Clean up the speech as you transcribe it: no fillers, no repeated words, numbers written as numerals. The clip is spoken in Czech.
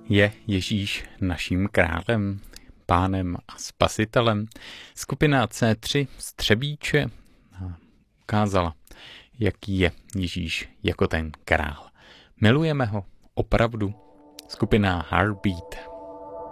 Je Ježíš naším králem, pánem a spasitelem? Skupina C3 z Třebíče ukázala, jaký je Ježíš jako ten král. Milujeme ho opravdu? Skupina Heartbeat